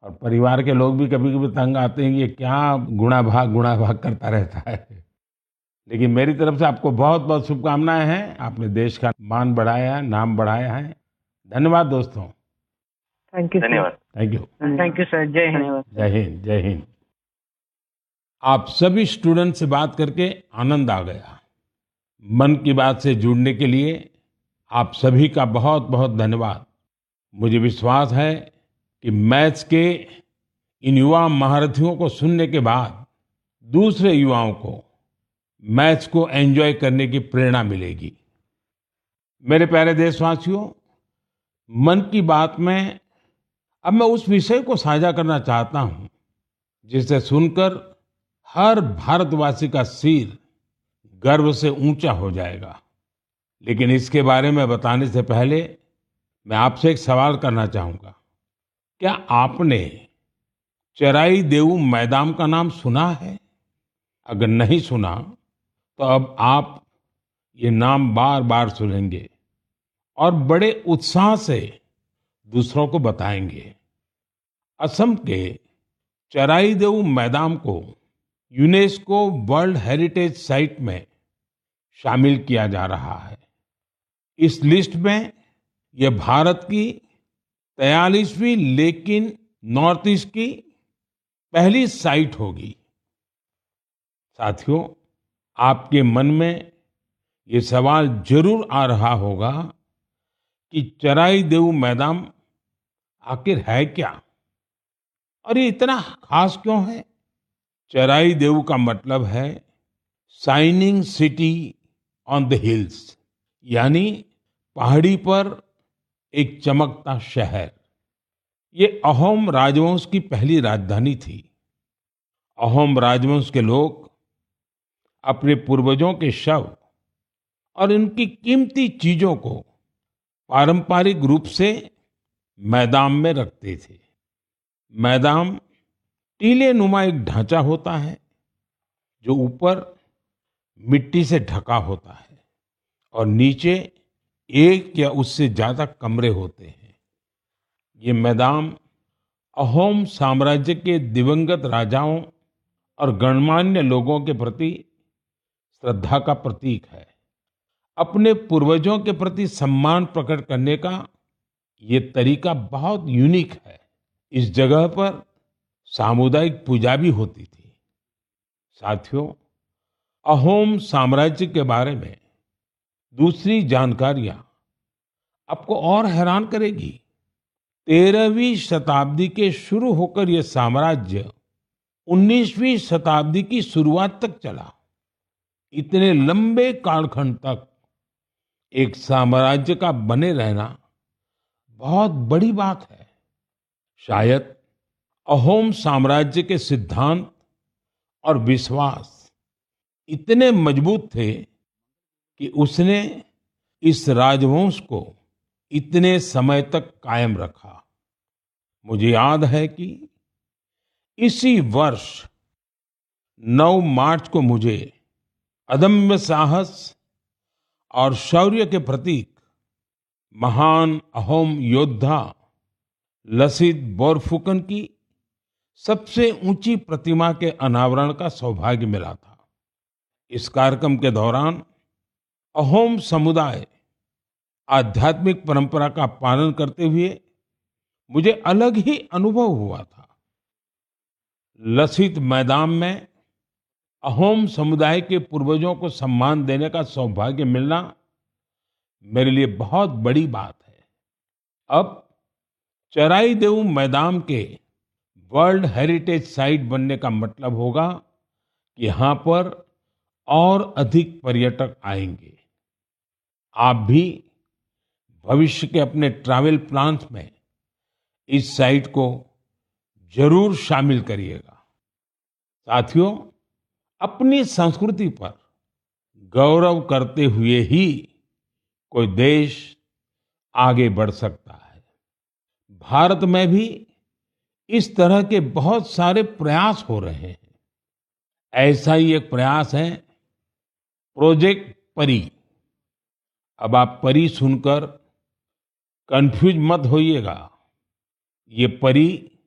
और परिवार के लोग भी कभी-कभी तंग आते हैं कि ये क्या गुणा भाग करता रहता है। लेकिन मेरी तरफ से आपको बहुत-बहुत शुभकामनाएँ हैं। आपने देश का मान बढ़ाया है, नाम बढ़ाया है। धन्यवाद दोस्तों। Thank you sir. धन्यवाद। Thank you. Thank you sir. जय हिंद। धन्यवाद सर। जय हिंद, जय हिंद। आप सभी स्टूडेंट से बात करके आनंद आ गया। मन की बात से जुड़ने के लिए आप सभी का बहुत-बहुत धन्यवाद। मुझे विश्वास है कि मैथ्स के इन युवा महारथियों को सुनने के बाद दूसरे युवाओं को मैथ्स को एंजॉय करने की प्रेरणा मिलेगी। मेरे प्यारे देशवासियों, मन की बात में अब मैं उस विषय को साझा करना चाहता हूं जिसे सुनकर हर भारतवासी का सिर गर्व से ऊंचा हो जाएगा। लेकिन इसके बारे में बताने से पहले मैं आपसे एक सवाल करना चाहूंगा। क्या आपने चराई देऊ मैदान का नाम सुना है? अगर नहीं सुना तो अब आप ये नाम बार बार सुनेंगे और बड़े उत्साह से दूसरों को बताएंगे। असम के चराई देऊ मैदान को यूनेस्को वर्ल्ड हेरिटेज साइट में शामिल किया जा रहा है। इस लिस्ट में यह भारत की 43वीं लेकिन नॉर्थ ईस्ट की पहली साइट होगी। साथियों, आपके मन में ये सवाल जरूर आ रहा होगा कि चराई देऊ मैदान आखिर है क्या और ये इतना खास क्यों है? चराई देऊ का मतलब है shining city on the hills, यानी पहाड़ी पर एक चमकता शहर। ये अहोम राजवंश की पहली राजधानी थी। अहोम राजवंश के लोग अपने पूर्वजों के शव और उनकी कीमती चीजों को पारंपरिक रूप से मैदान में रखते थे। मैदान टीले नुमा एक ढांचा होता है जो ऊपर मिट्टी से ढका होता है और नीचे एक या उससे ज्यादा कमरे होते हैं। ये मैदान अहोम साम्राज्य के दिवंगत राजाओं और गणमान्य लोगों के प्रति श्रद्धा का प्रतीक है। अपने पूर्वजों के प्रति सम्मान प्रकट करने का ये तरीका बहुत यूनिक है। इस जगह पर सामुदायिक पूजा भी होती थी। साथियों, अहोम साम्राज्य के बारे में दूसरी जानकारियां आपको और हैरान करेगी। 13वीं शताब्दी के शुरू होकर यह साम्राज्य 19वीं शताब्दी की शुरुआत तक चला। इतने लंबे कालखंड तक एक साम्राज्य का बने रहना बहुत बड़ी बात है। शायद अहोम साम्राज्य के सिद्धांत और विश्वास इतने मजबूत थे कि उसने इस राजवंश को इतने समय तक कायम रखा। मुझे याद है कि इसी वर्ष 9 मार्च को मुझे अदम्य साहस और शौर्य के प्रतीक महान अहोम योद्धा लसित बोरफुकन की सबसे ऊंची प्रतिमा के अनावरण का सौभाग्य मिला था। इस कार्यक्रम के दौरान अहोम समुदाय आध्यात्मिक परंपरा का पालन करते हुए मुझे अलग ही अनुभव हुआ था। लसित मैदान में अहोम समुदाय के पूर्वजों को सम्मान देने का सौभाग्य मिलना मेरे लिए बहुत बड़ी बात है। अब चराई देऊ मैदान के वर्ल्ड हेरिटेज साइट बनने का मतलब होगा कि यहाँ पर और अधिक पर्यटक आएंगे। आप भी भविष्य के अपने ट्रैवल प्लान्स में इस साइट को जरूर शामिल करिएगा। साथियों, अपनी संस्कृति पर गौरव करते हुए ही कोई देश आगे बढ़ सकता है। भारत में भी इस तरह के बहुत सारे प्रयास हो रहे हैं। ऐसा ही एक प्रयास है प्रोजेक्ट परी। अब आप परी सुनकर कंफ्यूज मत होइएगा। ये परी